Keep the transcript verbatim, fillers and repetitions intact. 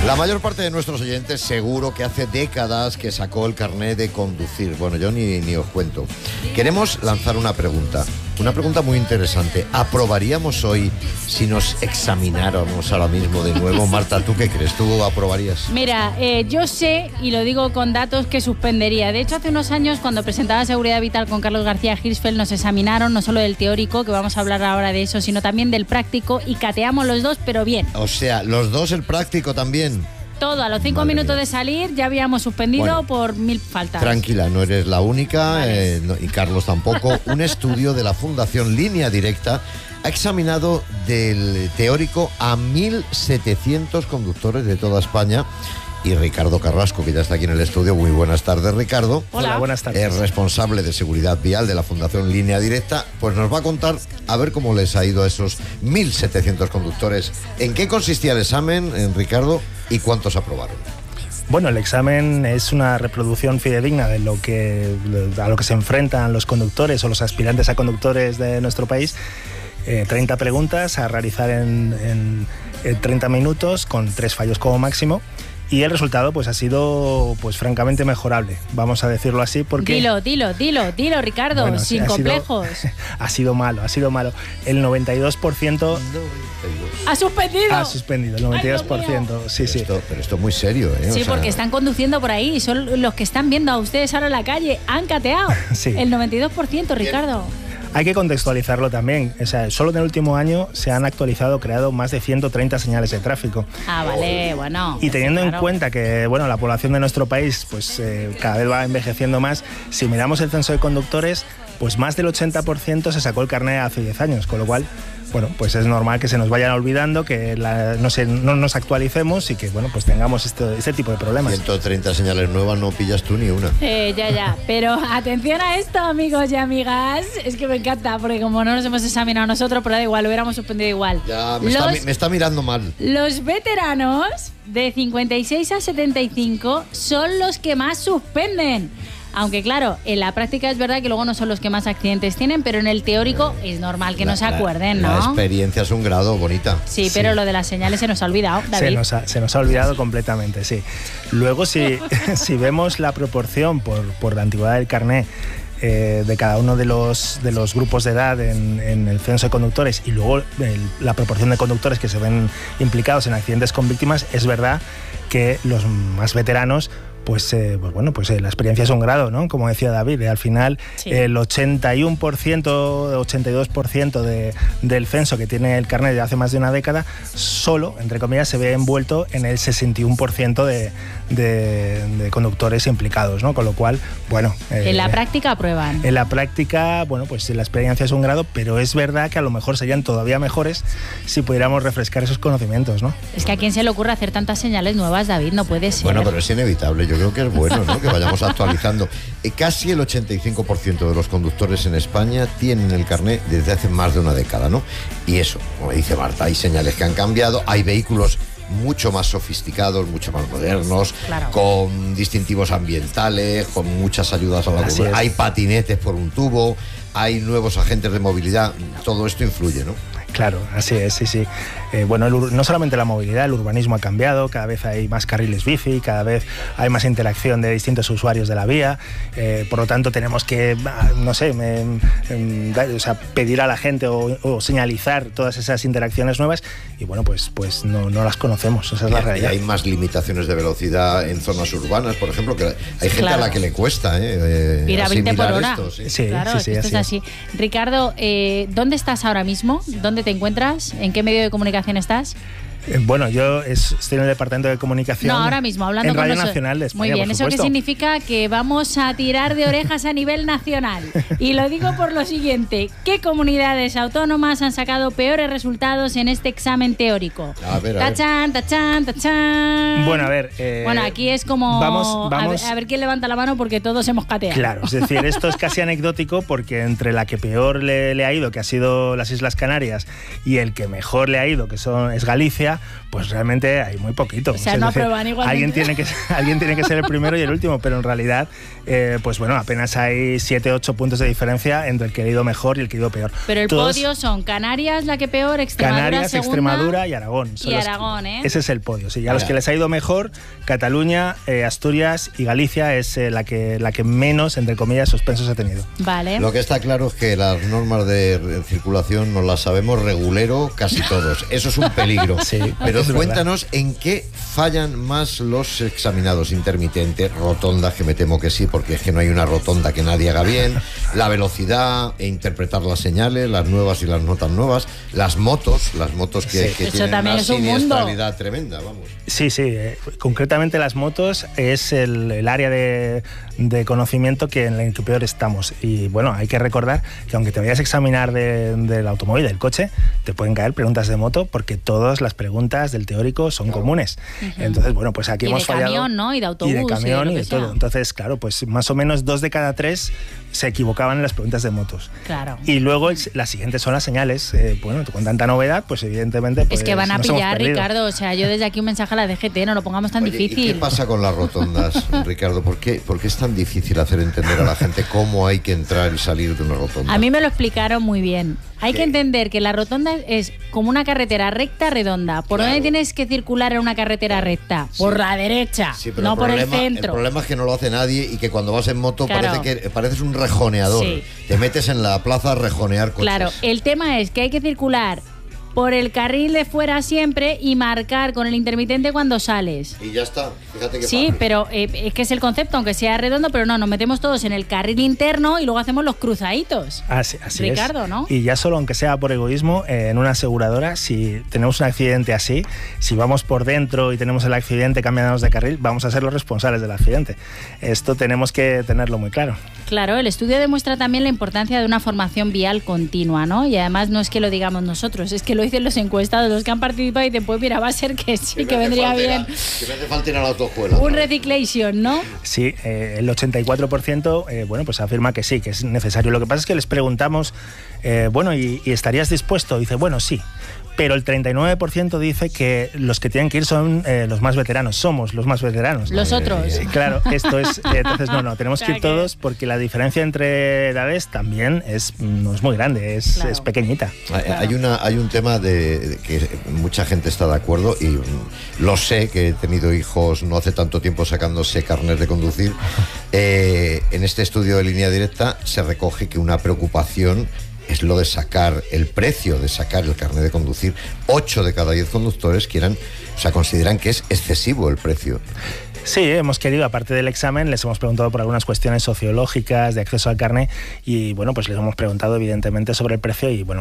La mayor parte de nuestros oyentes seguro que hace décadas que sacó el carnet de conducir. Bueno, yo ni, ni os cuento. Queremos lanzar una pregunta, una pregunta muy interesante. ¿Aprobaríamos hoy si nos examináramos ahora mismo de nuevo? Marta, ¿tú qué crees? ¿Tú aprobarías? Mira, eh, yo sé, y lo digo con datos, que suspendería. De hecho, hace unos años, cuando presentaba Seguridad Vital con Carlos García Hirschfeld, nos examinaron no solo del teórico, que vamos a hablar ahora de eso, sino también del práctico, y cateamos los dos, pero bien. O sea, los dos el práctico también. Todo, a los cinco Madre minutos mía. de salir ya habíamos suspendido Bueno, por mil faltas. Tranquila, no eres la única, Vale. eh, no, y Carlos tampoco. Un estudio de la Fundación Línea Directa ha examinado del teórico a mil setecientos conductores de toda España. Y Ricardo Carrasco, que ya está aquí en el estudio. Muy buenas tardes, Ricardo. Hola. Hola, buenas tardes. Es responsable de seguridad vial de la Fundación Línea Directa, pues nos va a contar a ver cómo les ha ido a esos mil setecientos conductores. ¿En qué consistía el examen, en Ricardo, y cuántos aprobaron? Bueno, el examen es una reproduccción fidedigna de lo que, a lo que se enfrentan los conductores o los aspirantes a conductores de nuestro país. Eh, treinta preguntas a realizar en, en, en treinta minutos, con tres fallos como máximo. Y el resultado pues ha sido pues francamente mejorable, vamos a decirlo así, porque... Dilo, dilo, dilo, dilo, Ricardo, Bueno, sin ha sido- complejos. ha sido malo, ha sido malo. El noventa y dos por ciento ¡Ha suspendido! ha suspendido, el noventa y dos por ciento, sí, Pero sí. esto, pero esto es muy serio, ¿eh? Sí, O sea, porque están conduciendo por ahí, son los que están viendo a ustedes ahora en la calle, han cateado. Sí. El noventa y dos por ciento, Ricardo. Hay que contextualizarlo también. O sea, solo en el último año se han actualizado, creado más de ciento treinta señales de tráfico. Ah, vale, bueno. Y teniendo claro. en cuenta que bueno, la población de nuestro país pues, eh, cada vez va envejeciendo más, si miramos el censo de conductores, pues más del ochenta por ciento se sacó el carnet hace diez años, con lo cual, bueno, pues es normal que se nos vayan olvidando, que la- no, se, no nos actualicemos y que bueno, pues tengamos este, este tipo de problemas. ciento treinta señales nuevas, no pillas tú ni una. Eh, ya, ya. Pero atención a esto, amigos y amigas. Es que me encanta, porque como no nos hemos examinado nosotros, pero da igual, lo hubiéramos suspendido igual. Ya, me, está, Los- me está mirando mal. Los veteranos de cincuenta y seis a setenta y cinco son los que más suspenden. Aunque claro, en la práctica es verdad que luego no son los que más accidentes tienen, pero en el teórico es normal que no La- se la- acuerden, La ¿no? experiencia es un grado, bonita. Sí, pero Sí. lo de las señales se nos ha olvidado, Se David. nos, ha, se nos ha olvidado completamente, sí. Luego, si, si vemos la proporción por, por la antigüedad del carné eh, de cada uno de los, de los grupos de edad en, en el censo de conductores y luego el- la proporción de conductores que se ven implicados en accidentes con víctimas, es verdad que los más veteranos pues, eh, pues bueno, pues eh, la experiencia es un grado, ¿no? Como decía David, eh, al final Sí. el ochenta y uno por ciento, ochenta y dos por ciento de, del censo que tiene el carnet de hace más de una década, solo, entre comillas, se ve envuelto en el sesenta y uno por ciento de, de, de conductores implicados, ¿no? Con lo cual, bueno... eh, En la práctica aprueban. en la práctica, bueno, pues la experiencia es un grado, pero es verdad que a lo mejor serían todavía mejores si pudiéramos refrescar esos conocimientos, ¿no? Es que a quién se le ocurre hacer tantas señales nuevas, David, no puede ser. Bueno, pero es inevitable. Yo creo que es bueno, ¿no? Que vayamos actualizando. Eh, casi el ochenta y cinco por ciento de los conductores en España tienen el carnet desde hace más de una década, ¿no? Y eso, como dice Marta, hay señales que han cambiado, hay vehículos mucho más sofisticados, mucho más modernos, Claro. con distintivos ambientales, con muchas ayudas a la Así comunidad. es. Hay patinetes por un tubo, hay nuevos agentes de movilidad. Todo esto influye, ¿no? Claro, así es, sí, sí. Eh, bueno, el ur- no solamente la movilidad, el urbanismo ha cambiado, cada vez hay más carriles bici, cada vez hay más interacción de distintos usuarios de la vía, eh, por lo tanto tenemos que, ah, no sé, me- em, dar- o sea, pedir a la gente o, o señalizar todas esas interacciones nuevas y bueno, pues, pues no, no las conocemos, esa es la Y realidad. hay más limitaciones de velocidad en zonas urbanas, por ejemplo, que hay gente Claro. a la que le cuesta ¿eh? eh, Ir a veinte por asimilar hora. esto, sí. Sí, Claro, sí, sí, esto es así así. Ricardo, eh, ¿dónde estás ahora mismo? ¿Dónde te encuentras? ¿En qué medio de comunicación estás? Eh, Bueno, yo es- estoy en el departamento de comunicación. No, ahora mismo, hablando en con Radio noso- Nacional de España. Muy bien, por ¿eso qué supuesto. significa? Que vamos a tirar de orejas a nivel nacional. Y lo digo por lo siguiente: ¿qué comunidades autónomas han sacado peores resultados en este examen teórico? A ver, a ver. Tachán, tachán, tachán. Bueno, a ver, eh, bueno, aquí es como. vamos- a ver- vamos- A, ver, quién levanta la mano porque todos hemos cateado. Claro, es decir, esto es casi anecdótico porque entre la que peor le, le ha ido, que ha sido las Islas Canarias, y el que mejor le ha ido, que son, es Galicia, Pues realmente hay muy poquito. O sea, no decir, aprueban igualmente. Alguien tiene, que, alguien tiene que ser el primero y el último, pero en realidad, eh, pues bueno, apenas hay siete ocho puntos de diferencia entre el que ha ido mejor y el que ha ido peor. Pero el Todos, podio son Canarias, la que peor, Extremadura, Canarias, segunda, Extremadura y Aragón. Son y los, Aragón, ¿eh? Ese es el podio, sí. Y a los que les ha ido mejor, Cataluña, eh, Asturias y Galicia es eh, la, que, la que menos, entre comillas, suspensos ha tenido. Vale. Lo que está claro es que las normas de circulación nos las sabemos regulero casi todos. Eso es un peligro. Sí, pero es cuéntanos verdad. en qué fallan más los examinados: intermitentes, rotondas, que me temo que sí, porque es que no hay una rotonda que nadie haga bien, la velocidad e interpretar las señales, las nuevas y las no tan nuevas, las motos, las motos que, Sí. que Eso tienen también una es un mundo. siniestralidad tremenda, vamos. Sí, sí. Eh, concretamente las motos es el, el área de, de conocimiento que en el que peor estamos. Y bueno, hay que recordar que aunque te vayas a examinar de, del automóvil, del coche, te pueden caer preguntas de moto porque todas las preguntas del teórico son Claro. comunes. Uh-huh. Entonces, bueno, pues aquí y hemos de fallado. camión, ¿no? Y de autobús. Y de camión y y de, de todo. Entonces, claro, pues más o menos dos de cada tres se equivocaban en las preguntas de motos. Claro. Y luego el, las siguientes son las señales. Eh, bueno, con tanta novedad, pues evidentemente... Pues, es que van a nos hemos pillar, perdido. Ricardo. O sea, yo desde aquí un mensaje a la D G T, no lo pongamos tan Oye, difícil. ¿y qué pasa con las rotondas, Ricardo? ¿Por qué, ¿Por qué es tan difícil hacer entender a la gente cómo hay que entrar y salir de una rotonda? A mí me lo explicaron muy bien. Hay ¿Qué? que entender que la rotonda es como una carretera recta, redonda. ¿Por Claro. dónde tienes que circular en una carretera recta? Sí. Por la derecha, Sí, pero no el por problema, el centro. El problema es que no lo hace nadie y que cuando vas en moto Claro. parece que pareces un rejoneador. Sí. Te metes en la plaza a rejonear coches. Claro, el tema es que hay que circular por el carril de fuera siempre y marcar con el intermitente cuando sales. Y ya está. Fíjate que Sí, fácil. pero eh, es que es el concepto, aunque sea redondo, pero no, nos metemos todos en el carril interno y luego hacemos los cruzaditos. Así, así Ricardo, es. ¿no? Y ya solo, aunque sea por egoísmo, eh, en una aseguradora, si tenemos un accidente así, si vamos por dentro y tenemos el accidente cambiándonos de carril, vamos a ser los responsables del accidente. Esto tenemos que tenerlo muy claro. Claro, el estudio demuestra también la importancia de una formación vial continua, ¿no? Y además no es que lo digamos nosotros, es que lo dicen los encuestados, los que han participado y dicen, pues mira, va a ser que sí, que, me hace vendría falta ir bien a- que me hace falta ir a la autoescuela. un reciclation, ¿no? Sí, eh, el ochenta y cuatro por ciento eh, bueno, pues afirma que sí, que es necesario. Lo que pasa es que les preguntamos, eh, bueno, ¿y, y estarías dispuesto? Dice, bueno, sí. Pero el treinta y nueve por ciento dice que los que tienen que ir son eh, los más veteranos, somos los más veteranos. Los otros. Eh, claro, esto es... eh, entonces, no, no, tenemos que ir Claro que- todos porque la diferencia entre edades también es, no es muy grande, es, Claro. es pequeñita. Hay, hay una, hay un tema de, de que mucha gente está de acuerdo y mm, lo sé, que he tenido hijos no hace tanto tiempo sacándose carnet de conducir. Eh, en este estudio de Línea Directa se recoge que una preocupación es lo de sacar el precio de sacar el carnet de conducir. Ocho de cada diez conductores quieran, o sea, consideran que es excesivo el precio. Sí, hemos querido, aparte del examen, les hemos preguntado por algunas cuestiones sociológicas de acceso al carnet y bueno, pues les hemos preguntado evidentemente sobre el precio y bueno,